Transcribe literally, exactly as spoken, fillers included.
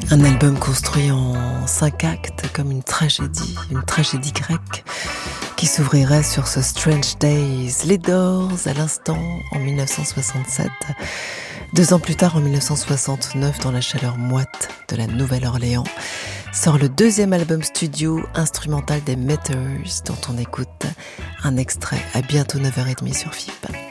Un album construit en cinq actes comme une tragédie, une tragédie grecque qui s'ouvrirait sur ce Strange Days. Les Doors, à l'instant, en mille neuf cent soixante-sept. Deux ans plus tard, en mille neuf cent soixante-neuf, dans la chaleur moite de la Nouvelle-Orléans, sort le deuxième album studio instrumental des Meters, dont on écoute un extrait à bientôt neuf heures trente sur F I P.